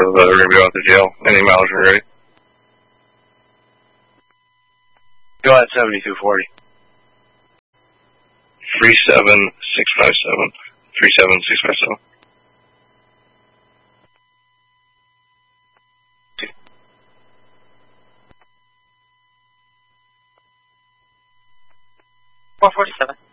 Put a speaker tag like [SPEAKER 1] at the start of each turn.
[SPEAKER 1] we're going to be out the jail. Any miles are ready.
[SPEAKER 2] Go ahead, 7240.
[SPEAKER 1] 37657. 37657.
[SPEAKER 3] $447.